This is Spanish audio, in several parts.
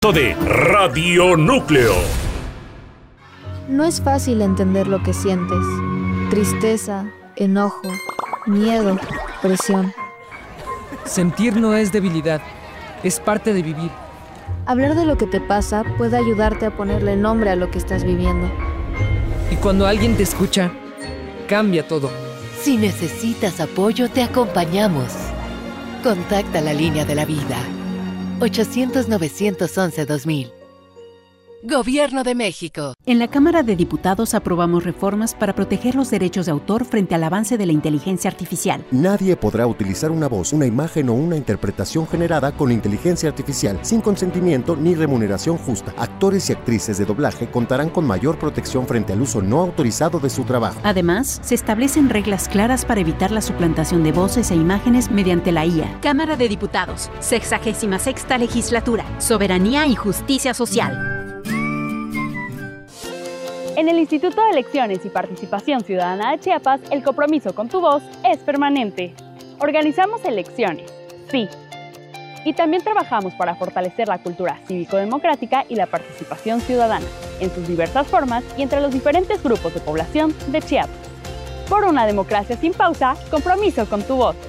De Radio Núcleo. No es fácil entender lo que sientes. Tristeza, enojo, miedo, presión. Sentir no es debilidad, es parte de vivir. Hablar de lo que te pasa puede ayudarte a ponerle nombre a lo que estás viviendo. Y cuando alguien te escucha, cambia todo. Si necesitas apoyo, te acompañamos. Contacta la línea de la vida. 800-911-2000. Gobierno de México. En la Cámara de Diputados aprobamos reformas para proteger los derechos de autor frente al avance de la inteligencia artificial. Nadie podrá utilizar una voz, una imagen o una interpretación generada con inteligencia artificial sin consentimiento ni remuneración justa. Actores y actrices de doblaje contarán con mayor protección frente al uso no autorizado de su trabajo. Además, se establecen reglas claras para evitar la suplantación de voces e imágenes mediante la IA. Cámara de Diputados, 66ª Legislatura, Soberanía y Justicia Social. En el Instituto de Elecciones y Participación Ciudadana de Chiapas, el compromiso con tu voz es permanente. Organizamos elecciones, sí. Y también trabajamos para fortalecer la cultura cívico-democrática y la participación ciudadana, en sus diversas formas y entre los diferentes grupos de población de Chiapas. Por una democracia sin pausa, compromiso con tu voz.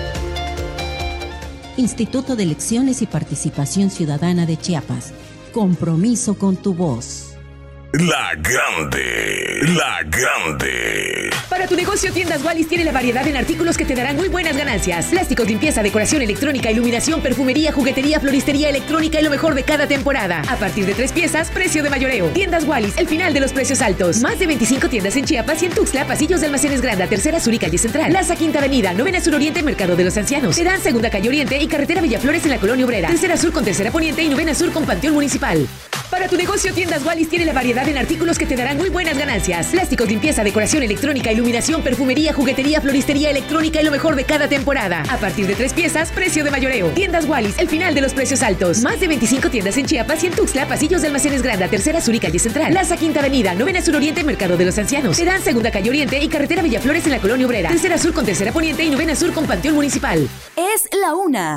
Instituto de Elecciones y Participación Ciudadana de Chiapas. Compromiso con tu voz. La Grande, La Grande. Para tu negocio, Tiendas Wallis tiene la variedad en artículos que te darán muy buenas ganancias. Plásticos, limpieza, decoración electrónica, iluminación, perfumería, juguetería, floristería electrónica y lo mejor de cada temporada. A partir de 3 piezas, precio de mayoreo. Tiendas Wallis, el final de los precios altos. Más de 25 tiendas en Chiapas y en Tuxtla, pasillos de Almacenes Granda, Tercera Sur y Calle Central. Plaza Quinta Avenida, Novena Sur Oriente, Mercado de los Ancianos. Terán Segunda Calle Oriente y Carretera Villaflores en la Colonia Obrera. Tercera Sur con Tercera Poniente y Novena Sur con Panteón Municipal. Para tu negocio, Tiendas Wallis tiene la variedad en artículos que te darán muy buenas ganancias. Plásticos, limpieza, decoración electrónica, iluminación, perfumería, juguetería, floristería electrónica y lo mejor de cada temporada. A partir de 3 piezas, precio de mayoreo. Tiendas Wallis, el final de los precios altos. Más de 25 tiendas en Chiapas y en Tuxtla, pasillos de Almacenes Granda, Tercera Sur y Calle Central. Plaza Quinta Avenida, Novena Sur Oriente, Mercado de los Ancianos. Terán Segunda Calle Oriente y Carretera Villaflores en la Colonia Obrera. Tercera Sur con Tercera Poniente y Novena Sur con Panteón Municipal. Es la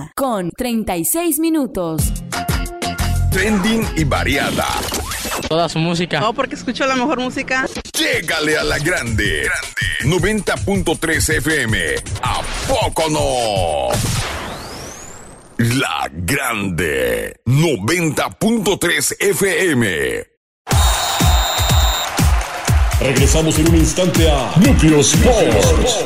1:36. Trending y variada. Toda su música. No, porque escucho la mejor música. Llégale a La Grande. 90.3 FM. ¿A poco no? La Grande. 90.3 FM. Regresamos en un instante a Núcleo Sports.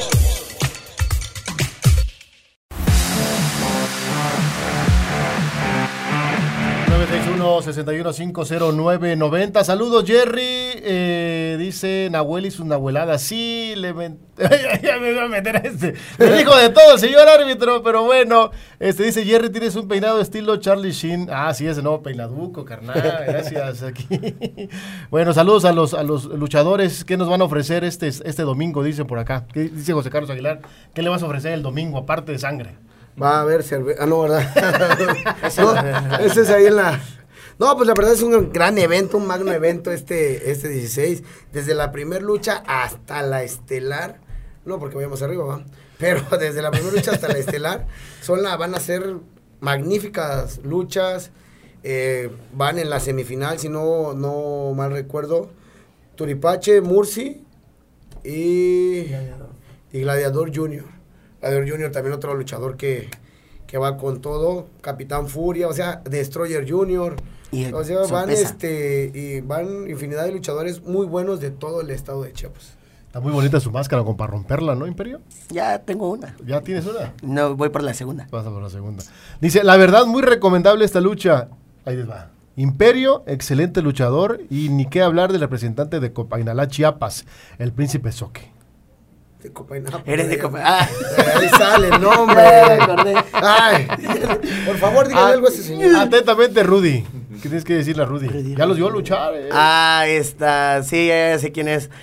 961-509-90. Saludos, Jerry. Dice Nahuel y sus nahueladas. Sí, ya me voy a meter a este. Me dijo de todo el señor árbitro, pero bueno. Dice Jerry, tienes un peinado estilo Charlie Sheen. Ah, sí, ese nuevo peinaduco, carnal. Gracias. Aquí. Bueno, saludos a los luchadores. ¿Qué nos van a ofrecer este domingo? Dicen por acá. ¿Qué dice José Carlos Aguilar? ¿Qué le vas a ofrecer el domingo, aparte de sangre? Va a haber cerveza. Ah, no, ¿verdad? No, ese es ahí en la... No, pues la verdad es un gran evento, un magno evento este 16. Desde la primer lucha hasta la estelar. No, porque vayamos arriba, ¿va? Pero desde la primera lucha hasta la estelar van a ser magníficas luchas. Van en la semifinal, si no mal recuerdo, Turipache, Murci y Gladiador Junior. Gladiador Junior también otro luchador que va con todo. Capitán Furia, o sea, Destroyer Junior. O sea, van infinidad de luchadores muy buenos de todo el estado de Chiapas. Está muy bonita su máscara, como para romperla, ¿no, Imperio? Ya tengo una. ¿Ya tienes una? No, voy por la segunda. Vas a por la segunda. Dice, la verdad, muy recomendable esta lucha. Ahí les va. Imperio, excelente luchador, y ni qué hablar del representante de Copainalá, Chiapas, el Príncipe Soque. De Copainalá. Eres de Copainalá. Ahí sale el nombre. Ay, por favor, dígale algo a ese señor. Atentamente, Rudy. ¿Qué tienes que decirle a Rudy? Ya los dio a luchar. Sí, ya sé quién es.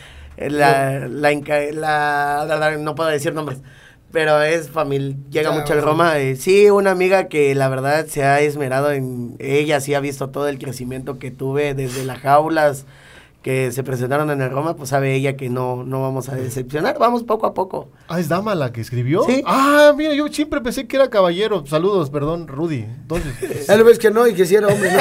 No puedo decir nombres, pero es familia, llega mucho al Roma. Sí, una amiga que la verdad se ha esmerado en ella, sí ha visto todo el crecimiento que tuve desde las jaulas, que se presentaron en el Roma, pues sabe ella que no vamos a decepcionar, vamos poco a poco. Ah, ¿es dama la que escribió? Sí. Ah, mira, yo siempre pensé que era caballero. Saludos, perdón, Rudy. Entonces... Él ves que no y que si era hombre, ¿no?